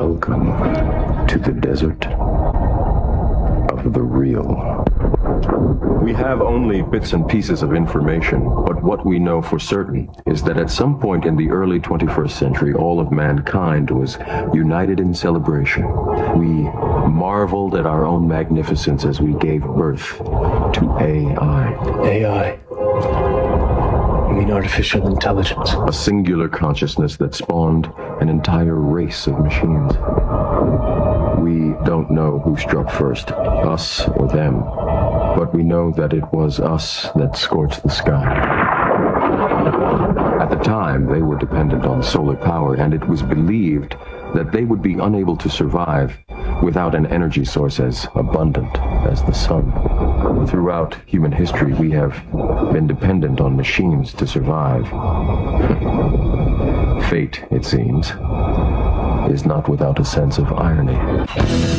Welcome to the desert of the real. We have only bits and pieces of information, but what we know for certain is that at some point in the early 21st century, all of mankind was united in celebration. We marveled at our own magnificence as we gave birth to AI. AI? You mean artificial intelligence? A singular consciousness that spawned an entire race of machines. We don't know who struck first, us or them, but we know that it was us that scorched the sky. At the time, they were dependent on solar power, and it was believed that they would be unable to survive without an energy source as abundant as the sun. Throughout human history, we have been dependent on machines to survive. Fate, it seems, is not without a sense of irony.